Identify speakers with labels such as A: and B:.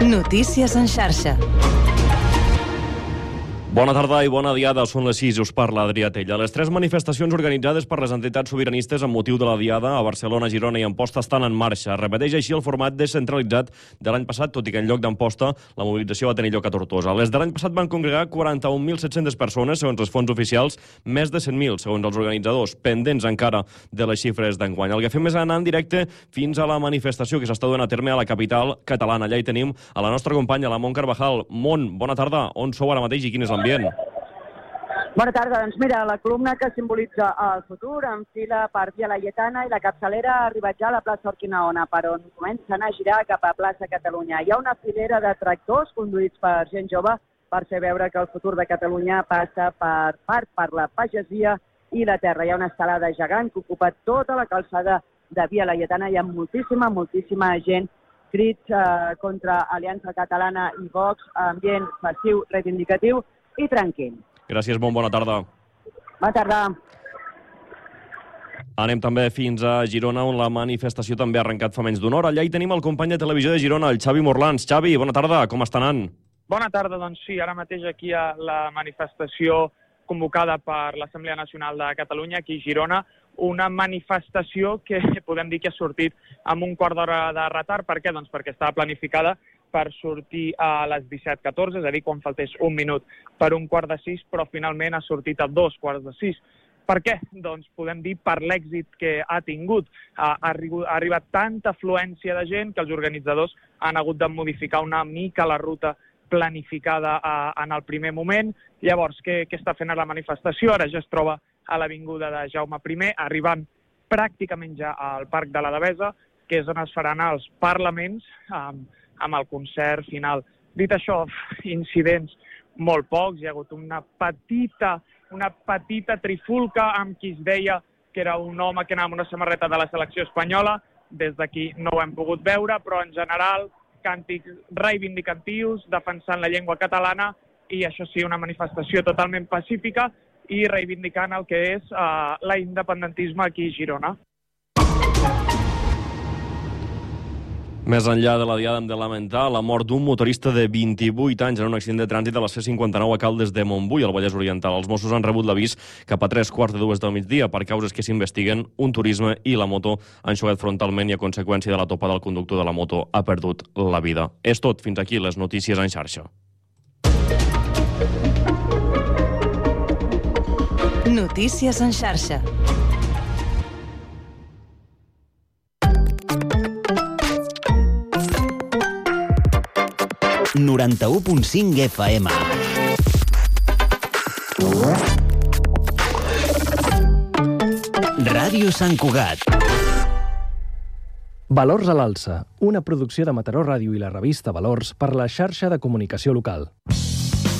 A: Notícies en xarxa.
B: Bona tarda i bona diada, són les 6 i us parla Adrià Tella. Les 3 manifestacions organitzades per les entitats sobiranistes amb motiu de la Diada a Barcelona, Girona i Amposta estan en marxa. Repeteix així el format descentralitzat de l'any passat, tot i que en lloc d'Amposta la mobilització va tenir lloc a Tortosa. Les de l'any passat van congregar 41.700 persones, segons els fons oficials, més de 100.000, segons els organitzadors, pendents encara de les xifres d'enguany. El que fem és anar en directe fins a la manifestació que s'està duent a terme a la capital catalana. Allà hi tenim a la nostra companya, la Mont Carvajal. Mont, bona tarda. On sou ara mateix i quin és l'ambient?
C: Bona tarda. Doncs mira, la columna que simbolitza el futur enfila per Via Laietana i la capçalera ha arribat ja a la plaça Urquinaona, per on comencen a girar cap a plaça Catalunya. Hi ha una filera de tractors conduïts per gent jove per fer veure que el futur de Catalunya passa per la pagesia i la terra. Hi ha una estelada gegant que ocupa tota la calçada de Via Laietana. Hi ha moltíssima gent. Crits contra Aliança Catalana i Vox, ambient festiu, reivindicatiu i tranquil.
B: Gràcies, bona tarda.
C: Bona tarda.
B: Anem també fins a Girona, on la manifestació també ha arrencat fa menys d'una hora. Allà hi tenim el company de televisió de Girona, el Xavi Morlans. Xavi, bona tarda, com està anant?
D: Bona tarda, doncs sí, ara mateix aquí a la manifestació convocada per l'Assemblea Nacional de Catalunya, aquí a Girona, una manifestació que podem dir que ha sortit amb un quart d'hora de retard. Per què? Doncs perquè estava planificada per sortir a les 17:14, és a dir, quan faltés un minut per un quart de 6, però finalment ha sortit a 2:15. Per què? Doncs podem dir per l'èxit que ha tingut. Ha arribat tanta afluència de gent que els organitzadors han hagut de modificar una mica la ruta planificada en el primer moment. Llavors, què està fent la manifestació? Ara ja es troba a l'avinguda de Jaume I, arribant pràcticament ja al Parc de la Devesa, que és on es faran els parlaments amb el concert final. Dit això, incidents molt pocs. Hi ha hagut una petita trifulca amb qui es deia que era un home que anava amb una samarreta de la selecció espanyola. Des d'aquí no ho hem pogut veure, però en general càntics reivindicatius, defensant la llengua catalana i, això sí, una manifestació totalment pacífica i reivindicant el que és l'independentisme aquí a Girona.
B: Més enllà de la Diada hem de lamentar la mort d'un motorista de 28 anys en un accident de trànsit a la C59 a Caldes de Montbui, al Vallès Oriental. Els Mossos han rebut l'avís cap a 3:45 del migdia. Per causes que s'investiguen, un turisme i la moto han xocat frontalment i a conseqüència de la topada el conductor de la moto ha perdut la vida. És tot. Fins aquí les notícies en xarxa.
A: Notícies en xarxa.
E: ...91.5 FM. Ràdio Sant Cugat.
F: Valors a l'alça, una producció de Mataró Ràdio i la revista Valors per la xarxa de comunicació local.